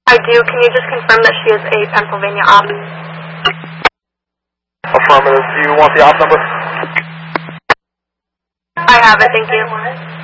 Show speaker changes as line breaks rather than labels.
I do. Can you just confirm that she is a Pennsylvania op?
Affirmative. Do you want the op number?
I have it, thank you.